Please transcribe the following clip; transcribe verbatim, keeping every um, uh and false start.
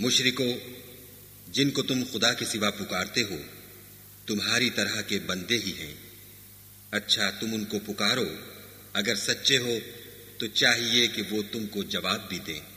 मुशरिको, जिनको तुम खुदा के सिवा पुकारते हो, तुम्हारी तरह के बंदे ही हैं। अच्छा, तुम उनको पुकारो, अगर सच्चे हो तो चाहिए कि वो तुमको जवाब भी दें।